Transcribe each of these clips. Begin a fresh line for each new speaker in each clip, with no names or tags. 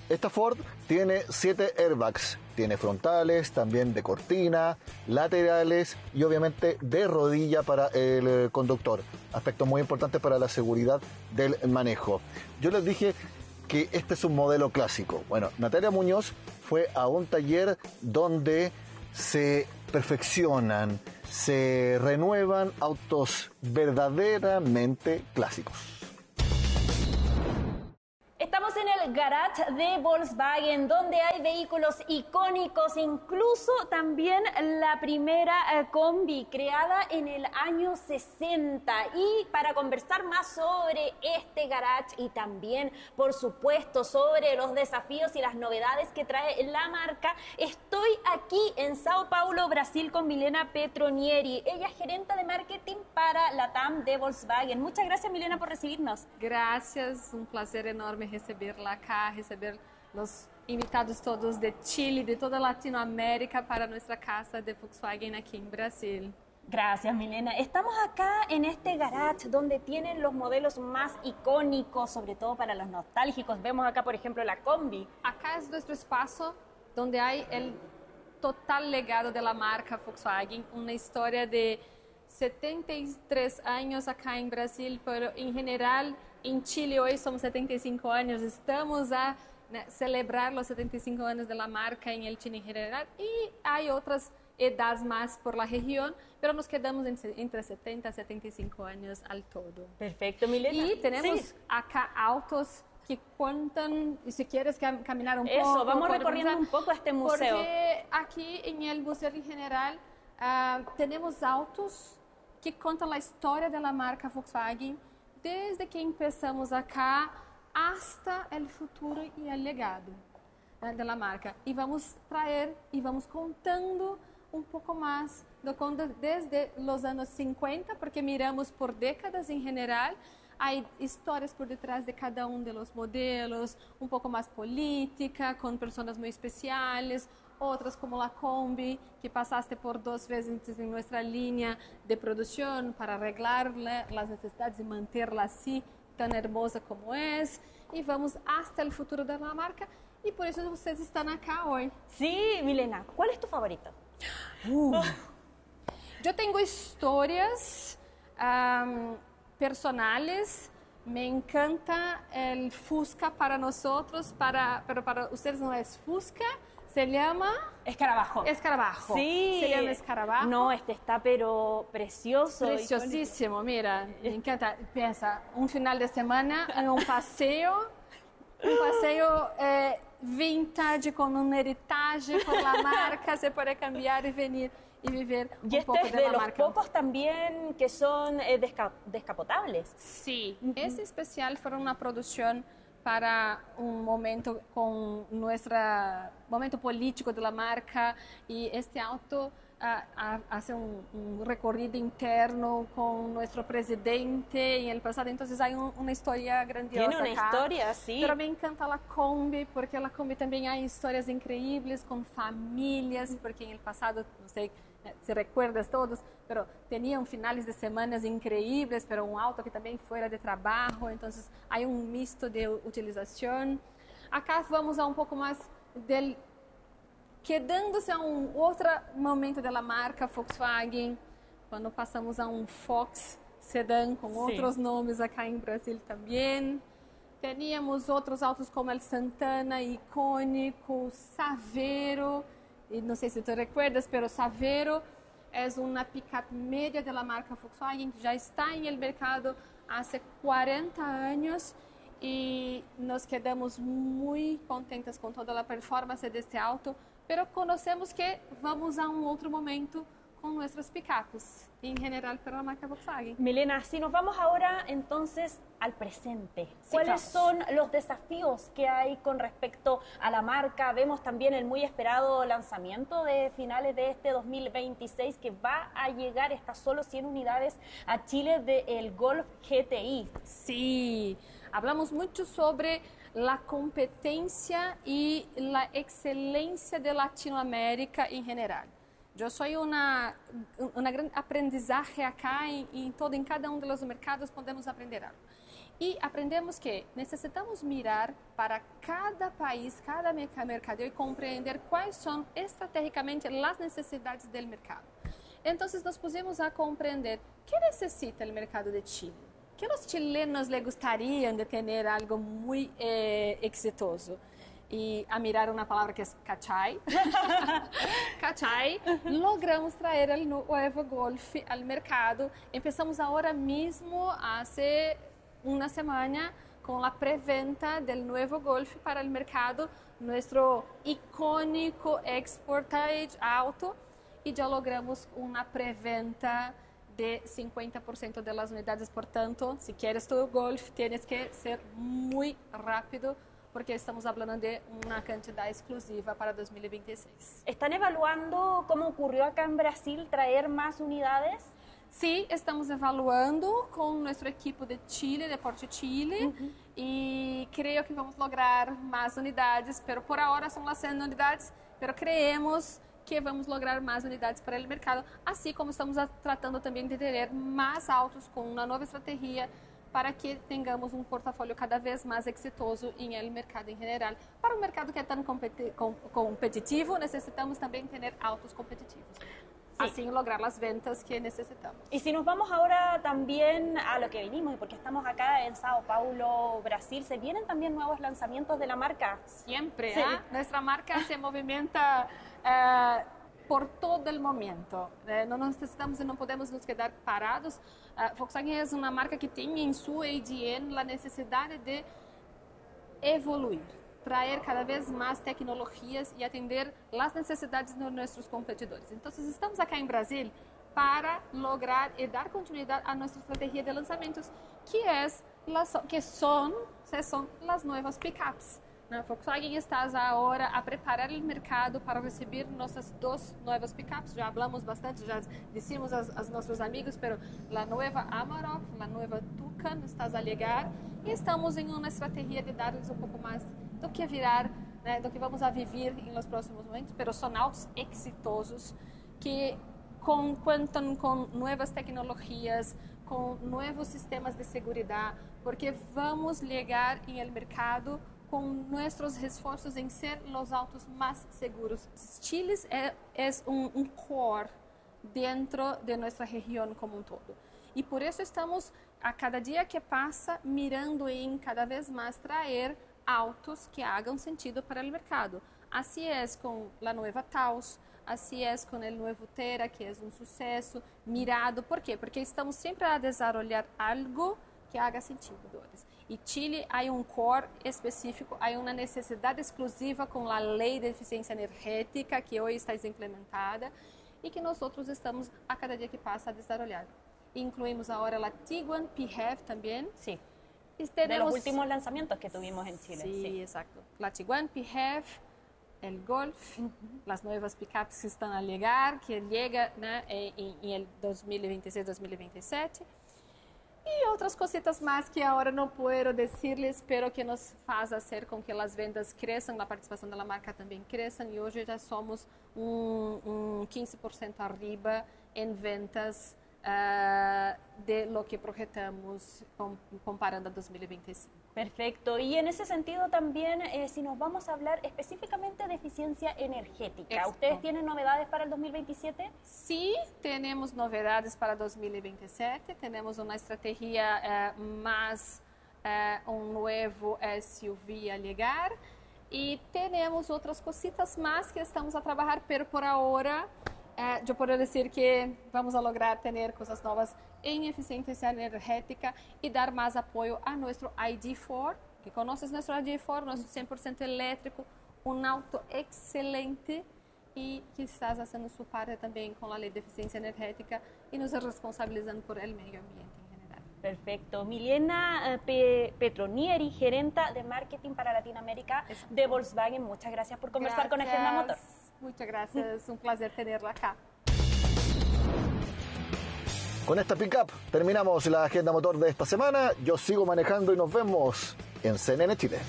Esta Ford tiene 7 airbags, tiene frontales, también de cortina, laterales y obviamente de rodilla para el conductor. Aspecto muy importante para la seguridad del manejo. Yo les dije que este es un modelo clásico. Bueno, Natalia Muñoz fue a un taller donde se perfeccionan, se renuevan autos verdaderamente clásicos.
Estamos en el garage de Volkswagen, donde hay vehículos icónicos, incluso también la primera combi creada en el año 60. Y para conversar más sobre este garage y también, por supuesto, sobre los desafíos y las novedades que trae la marca, estoy aquí en Sao Paulo, Brasil, con Milena Petronieri. Ella es gerente de marketing para la TAM de Volkswagen. Muchas gracias, Milena, por recibirnos.
Gracias, un placer enorme receberla acá, receber los invitados todos de Chile, de toda Latinoamérica para nuestra casa de Volkswagen aquí en Brasil.
Gracias, Milena. Estamos acá en este garage donde tienen los modelos más icónicos, sobre todo para los nostálgicos. Vemos acá, por ejemplo, la combi.
Acá es nuestro espacio donde hay el total legado de la marca Volkswagen, una historia de 73 años acá en Brasil, pero en general en Chile hoy somos 75 años, estamos a celebrar los 75 años de la marca en el Chile en general y hay otras edades más por la región, pero nos quedamos entre 70 y 75 años al todo.
Perfecto, Milena.
Y tenemos acá autos que cuentan, y si quieres caminar un poco.
Eso, vamos recorriendo un poco este museo.
Porque aquí en el museo en general tenemos autos que contam a história da marca Volkswagen desde que começamos acá hasta o futuro e o legado da marca. E vamos trazer e vamos contando um pouco mais desde os anos 50, porque miramos por décadas em geral. Há histórias por detrás de cada um dos modelos, um pouco mais política, com pessoas muito especiais, outras como a Kombi, que passaste por 2 vezes em nossa linha de produção para arreglar as necessidades e mantê-la assim, tão hermosa como é. E vamos até o futuro da marca, e por isso vocês estão aqui hoje.
Sí, Milena, qual é tu favorito?
Eu tenho histórias personales. Me encanta el Fusca para nosotros, pero para ustedes no es Fusca, se llama
Escarabajo.
Escarabajo.
Sí.
Se llama Escarabajo.
No, este está pero precioso.
Preciosísimo, mira, me encanta. Piensa, un final de semana, un paseo vintage con un heritage por la marca, se puede cambiar y venir y vivir un
y
poco
es
de la
los
marca.
pocos también que son descapotables.
Sí, este especial fue una producción para un momento con nuestro momento político de la marca y este auto hace un recorrido interno con nuestro presidente en el pasado, entonces hay una historia grandiosa.
Tiene una historia, sí.
Pero me encanta la Kombi, porque la Kombi también hay historias increíbles con familias, porque en el pasado, no sé si recuerdas todos, pero tenían finales de semanas increíbles, pero un auto que también fuera de trabajo, entonces hay un mixto de utilización. Acá vamos a un poco más del quedándose a um outro momento da marca Volkswagen, quando passamos a um Fox sedã com outros nomes aqui em Brasil também. Teníamos outros autos como o Santana, icônico, Saveiro, e não sei se tu recuerdas, mas Saveiro é uma picape média da marca Volkswagen que já está no mercado há 40 anos. E nos quedamos muito contentes com toda a performance deste auto, pero conocemos que vamos a un otro momento con nuestras picapes, en general para la marca Volkswagen.
Milena, si nos vamos ahora entonces al presente, ¿cuáles son los desafíos que hay con respecto a la marca? Vemos también el muy esperado lanzamiento de finales de este 2026 que va a llegar, está solo 100 unidades a Chile del Golf GTI.
Sí, hablamos mucho sobre la competencia y la excelencia de Latinoamérica en general. Yo soy una gran aprendizaje acá en cada uno de los mercados podemos aprender algo. Y aprendemos que necesitamos mirar para cada país, cada mercado y comprender cuáles son estratégicamente las necesidades del mercado. Entonces nos pusimos a comprender qué necesita el mercado de Chile, qué los chilenos les gustarían de tener algo muy exitoso. Y a mirar una palabra que es cachai. Cachai, logramos traer el nuevo Golf al mercado. Empezamos ahora mismo, hace una semana, con la preventa del nuevo Golf para el mercado, nuestro icónico Sportage Auto, y ya logramos una preventa de 50% de las unidades. Por tanto, si quieres tu Golf, tienes que ser muy rápido, porque estamos hablando de una cantidad exclusiva para 2026.
¿Están evaluando, como ocurrió acá en Brasil, traer más unidades?
Sí, estamos evaluando con nuestro equipo de Chile, de Porsche Chile, y creo que vamos lograr más unidades, pero por ahora son las 100 unidades, pero creemos que vamos lograr más unidades para el mercado, así como estamos tratando también de tener más autos con una nueva estrategia para que tengamos un portafolio cada vez más exitoso en el mercado en general. Para un mercado que es tan competitivo, necesitamos también tener autos competitivos. Sí. Así lograr las ventas que necesitamos.
Y si nos vamos ahora también a lo que vinimos, y porque estamos acá en Sao Paulo, Brasil, ¿se vienen también nuevos lanzamientos de la marca?
Siempre,
sí.
Nuestra marca se movimenta por todo el momento. No necesitamos y no podemos nos quedar parados. Volkswagen es una marca que tiene en su ADN la necesidad de evoluir, traer cada vez más tecnologías y atender las necesidades de nuestros competidores. Entonces, estamos acá en Brasil para lograr y dar continuidad a nuestra estrategia de lanzamientos, que son las nuevas pickups. Volkswagen está ahora a preparar el mercado para recibir nuestras dos nuevas pickups. Ya hablamos bastante, ya decimos a nuestros amigos, pero la nueva Amarok, la nueva Tucson está a llegar y estamos en una estrategia de darles un poco más do que virar, do que vamos a vivir en los próximos momentos, pero son autos exitosos que cuentan con nuevas tecnologías, con nuevos sistemas de seguridad, porque vamos llegar en el mercado con nuestros esfuerzos en ser los autos más seguros. Chile es un core dentro de nuestra región como un todo. Y por eso estamos, a cada día que pasa, mirando en cada vez más traer autos que hagan sentido para el mercado. Así es con la nueva Taos, así es con el nuevo Tera, que es un suceso, mirado. ¿Por qué? Porque estamos siempre a desarrollar algo que haga sentido. Y Chile hay un core específico, hay una necesidad exclusiva con la ley de eficiencia energética que hoy está implementada y que nosotros estamos a cada día que pasa a desarrollar. Incluimos ahora la Tiguan PHEV también.
Sí. De los últimos lanzamientos que tuvimos en Chile.
Sí, exacto. La Tiguan PHEV, el Golf, las nuevas pickups que están a llegar, que llega en el 2026-2027. Y otras cositas más que ahora no puedo decirles, pero que nos faz hacer con que las ventas crezcan, la participación de la marca también crezcan. Y hoy ya somos un 15% arriba en ventas de lo que proyectamos comparando a 2025.
Perfecto. Y en ese sentido también, si nos vamos a hablar específicamente de eficiencia energética,
Exacto.
¿Ustedes tienen novedades para el 2027?
Sí, tenemos novedades para 2027, tenemos una estrategia más, un nuevo SUV a llegar y tenemos otras cositas más que estamos a trabajar, pero por ahora yo puedo decir que vamos a lograr tener cosas nuevas en eficiencia energética y dar más apoyo a nuestro ID4, que conoces nuestro ID4, nuestro 100% eléctrico, un auto excelente y que estás haciendo su parte también con la ley de eficiencia energética y nos responsabilizando por el medio ambiente en general.
Perfecto. Milena Petronieri, gerenta de marketing para Latinoamérica de Volkswagen. Muchas gracias por conversar con Agenda Motor.
Muchas gracias, un placer tenerla acá.
Con esta pickup terminamos la Agenda Motor de esta semana. Yo sigo manejando y nos vemos en CNN Chile.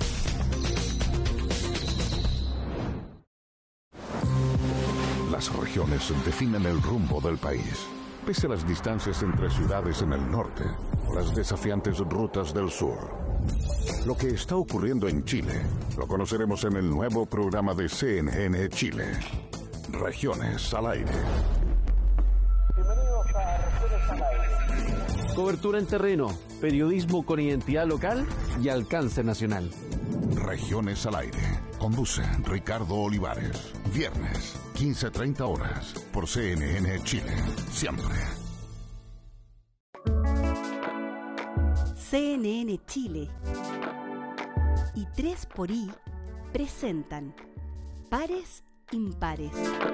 Las regiones regiones definen el rumbo del país. Pese a las distancias entre ciudades en el norte o las desafiantes rutas del sur. Lo que está ocurriendo en Chile lo conoceremos en el nuevo programa de CNN Chile. Regiones al aire.
Bienvenidos a Regiones al aire.
Cobertura en terreno, periodismo con identidad local y alcance nacional.
Regiones al aire. Conduce Ricardo Olivares. Viernes, 15:30 horas, por CNN Chile. Siempre.
CNN Chile y 3xI presentan Pares Impares.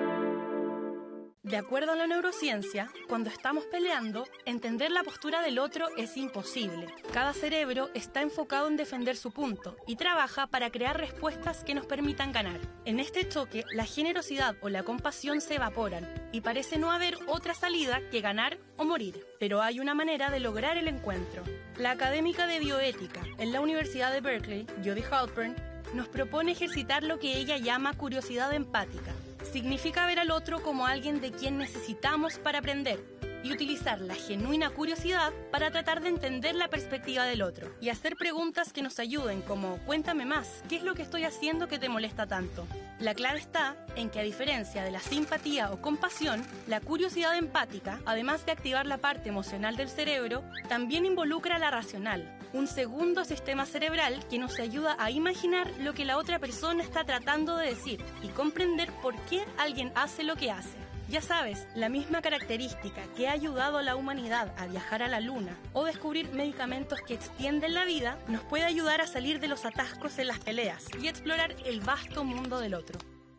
De acuerdo a la neurociencia, cuando estamos peleando, entender la postura del otro es imposible. Cada cerebro está enfocado en defender su punto y trabaja para crear respuestas que nos permitan ganar. En este choque, la generosidad o la compasión se evaporan y parece no haber otra salida que ganar o morir. Pero hay una manera de lograr el encuentro. La académica de bioética en la Universidad de Berkeley, Jody Halpern, nos propone ejercitar lo que ella llama curiosidad empática. Significa ver al otro como alguien de quien necesitamos para aprender y utilizar la genuina curiosidad para tratar de entender la perspectiva del otro y hacer preguntas que nos ayuden como cuéntame más, ¿qué es lo que estoy haciendo que te molesta tanto? La clave está en que a diferencia de la simpatía o compasión, la curiosidad empática, además de activar la parte emocional del cerebro, también involucra la racional, un segundo sistema cerebral que nos ayuda a imaginar lo que la otra persona está tratando de decir y comprender por qué alguien hace lo que hace. Ya sabes, la misma característica que ha ayudado a la humanidad a viajar a la luna o descubrir medicamentos que extienden la vida, nos puede ayudar a salir de los atascos en las peleas y explorar el vasto mundo del otro.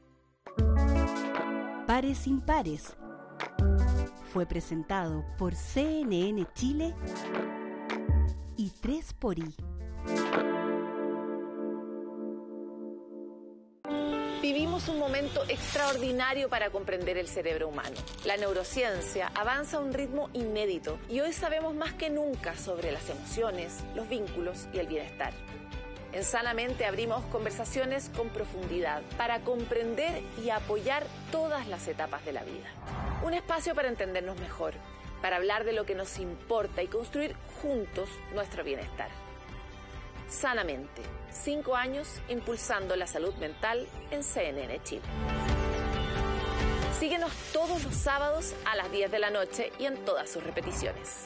Pares Impares fue presentado por CNN Chile y 3xI.
Vivimos un momento extraordinario para comprender el cerebro humano. La neurociencia avanza a un ritmo inédito y hoy sabemos más que nunca sobre las emociones, los vínculos y el bienestar. En Sanamente abrimos conversaciones con profundidad para comprender y apoyar todas las etapas de la vida. Un espacio para entendernos mejor, para hablar de lo que nos importa y construir juntos nuestro bienestar. Sanamente, 5 años impulsando la salud mental en CNN Chile. Síguenos todos los sábados a las 10 de la noche y en todas sus repeticiones.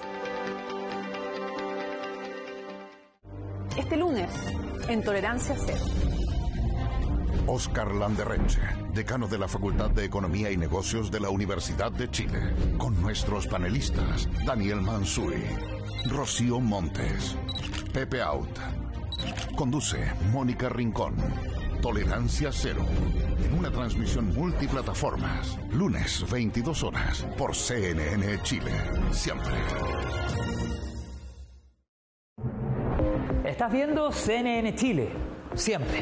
Este lunes, en Tolerancia Cero.
Oscar Landerreche, decano de la Facultad de Economía y Negocios de la Universidad de Chile, con nuestros panelistas Daniel Mansuy, Rocío Montes, Pepe Out. Conduce Mónica Rincón. Tolerancia Cero, en una transmisión multiplataformas, lunes 22 horas, por CNN Chile. Siempre.
Estás viendo CNN Chile. Siempre.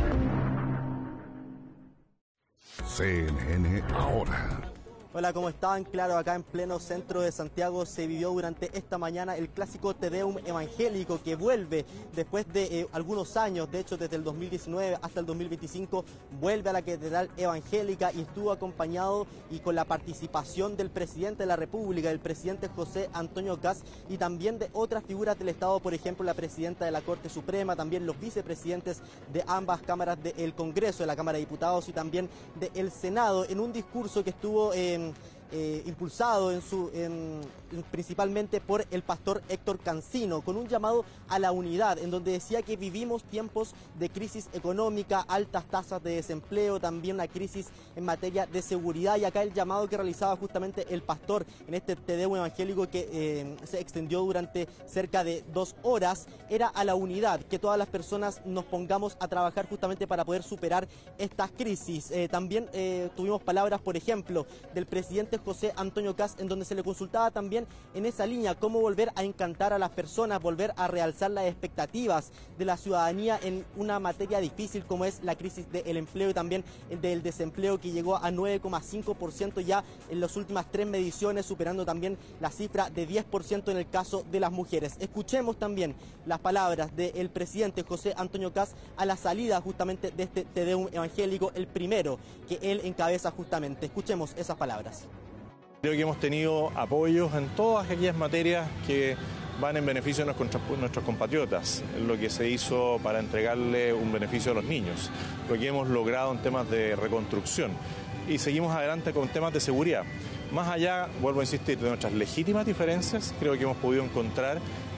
CNN Ahora.
Hola, ¿cómo están? Claro, acá en pleno centro de Santiago se vivió durante esta mañana el clásico Te Deum evangélico que vuelve después de algunos años, de hecho desde el 2019 hasta el 2025, vuelve a la Catedral Evangélica y estuvo acompañado y con la participación del presidente de la República, el presidente José Antonio Kast, y también de otras figuras del Estado, por ejemplo la presidenta de la Corte Suprema, también los vicepresidentes de ambas cámaras del Congreso, de la Cámara de Diputados y también del Senado, en un discurso que estuvo impulsado principalmente por el pastor Héctor Cancino, con un llamado a la unidad, en donde decía que vivimos tiempos de crisis económica, altas tasas de desempleo, también una crisis en materia de seguridad, y acá el llamado que realizaba justamente el pastor en este Te Deum evangélico que se extendió durante cerca de 2 horas, era a la unidad, que todas las personas nos pongamos a trabajar justamente para poder superar estas crisis. También tuvimos palabras, por ejemplo, del presidente presidente José Antonio Kast, en donde se le consultaba también en esa línea cómo volver a encantar a las personas, volver a realzar las expectativas de la ciudadanía en una materia difícil como es la crisis del empleo y también del desempleo, que llegó a 9,5% ya en las últimas 3 mediciones, superando también la cifra de 10% en el caso de las mujeres. Escuchemos también las palabras del presidente José Antonio Kast a la salida justamente de este Te Deum evangélico, el primero que él encabeza justamente. Escuchemos esas palabras.
Creo que hemos tenido apoyos en todas aquellas materias que van en beneficio de nuestros compatriotas, lo que se hizo para entregarle un beneficio a los niños, lo que hemos logrado en temas de reconstrucción y seguimos adelante con temas de seguridad. Más allá, vuelvo a insistir, de nuestras legítimas diferencias, creo que hemos podido encontrar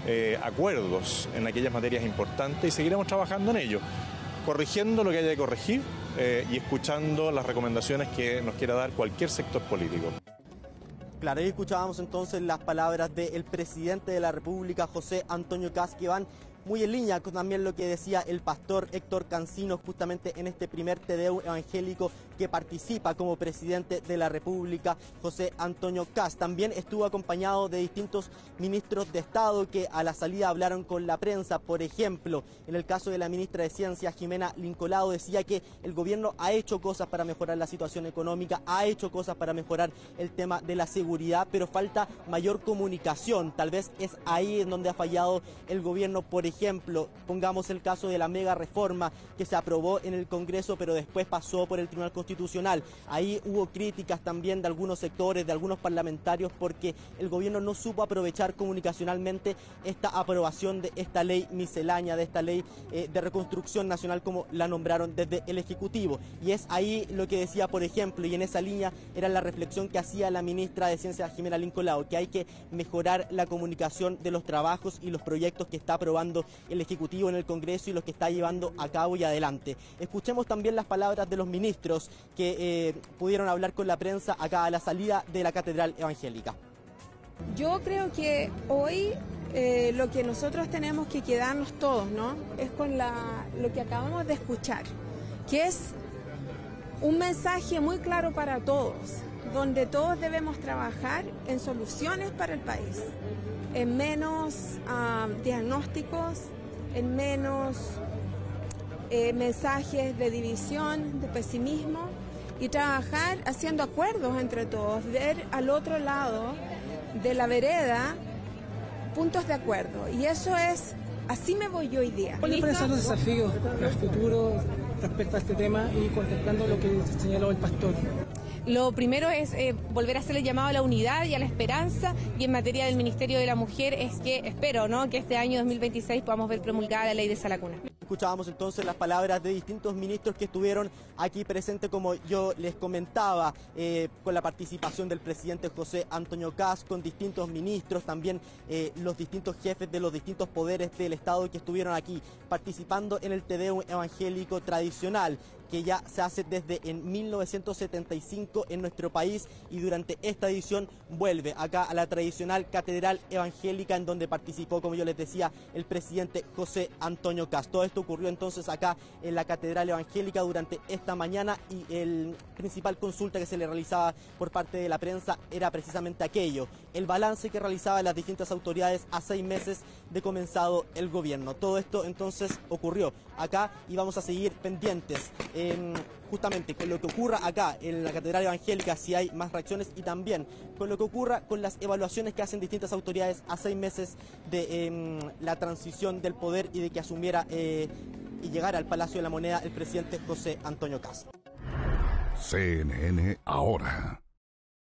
acuerdos en aquellas materias importantes y seguiremos trabajando en ello, corrigiendo lo que haya que corregir y escuchando las recomendaciones que nos quiera dar cualquier sector político.
Claro, ahí escuchábamos entonces las palabras del presidente de la República, José Antonio Kast, que van muy en línea con también lo que decía el pastor Héctor Cancino justamente en este primer Te Deum evangélico que participa como presidente de la República, José Antonio Kast. También estuvo acompañado de distintos ministros de Estado que a la salida hablaron con la prensa. Por ejemplo, en el caso de la ministra de Ciencia, Jimena Lincolado, decía que el gobierno ha hecho cosas para mejorar la situación económica, ha hecho cosas para mejorar el tema de la seguridad, pero falta mayor comunicación. Tal vez es ahí en donde ha fallado el gobierno. Por ejemplo, pongamos el caso de la mega reforma que se aprobó en el Congreso, pero después pasó por el Tribunal Constitucional. Ahí hubo críticas también de algunos sectores, de algunos parlamentarios, porque el gobierno no supo aprovechar comunicacionalmente esta aprobación de esta ley miscelánea, de esta ley de reconstrucción nacional, como la nombraron desde el Ejecutivo. Y es ahí lo que decía, por ejemplo, y en esa línea era la reflexión que hacía la ministra de Ciencia, Jimena Lincolado, que hay que mejorar la comunicación de los trabajos y los proyectos que está aprobando el Ejecutivo en el Congreso y los que está llevando a cabo y adelante. Escuchemos también las palabras de los ministros que pudieron hablar con la prensa acá a la salida de la Catedral Evangélica.
Yo creo que hoy lo que nosotros tenemos que quedarnos todos, ¿no?, es con lo que acabamos de escuchar, que es un mensaje muy claro para todos, donde todos debemos trabajar en soluciones para el país, en menos diagnósticos, en menos mensajes de división, de pesimismo, y trabajar haciendo acuerdos entre todos, ver al otro lado de la vereda puntos de acuerdo. Y eso es, así me voy yo hoy día.
¿Cuáles pueden ser los desafíos para el futuro respecto a este tema y contemplando lo que señaló el pastor?
Lo primero es volver a hacer el llamado a la unidad y a la esperanza, y en materia del Ministerio de la Mujer es que espero, ¿no?, que este año 2026 podamos ver promulgada la ley de Sala Cuna.
Escuchábamos entonces las palabras de distintos ministros que estuvieron aquí presentes, como yo les comentaba, con la participación del presidente José Antonio Kast, con distintos ministros, también los distintos jefes de los distintos poderes del Estado que estuvieron aquí participando en el Te Deum evangélico tradicional, que ya se hace desde en 1975 en nuestro país, y durante esta edición vuelve acá a la tradicional Catedral Evangélica, en donde participó, como yo les decía, el presidente José Antonio Kast. Todo esto ocurrió entonces acá en la Catedral Evangélica durante esta mañana, y el principal consulta que se le realizaba por parte de la prensa era precisamente aquello, el balance que realizaban las distintas autoridades a 6 meses de comenzado el gobierno. Todo esto entonces ocurrió acá, y vamos a seguir pendientes justamente con lo que ocurra acá en la Catedral Evangélica, si hay más reacciones, y también con lo que ocurra con las evaluaciones que hacen distintas autoridades a 6 meses de la transición del poder y de que asumiera y llegara al Palacio de la Moneda el presidente José Antonio Kast.
CNN ahora.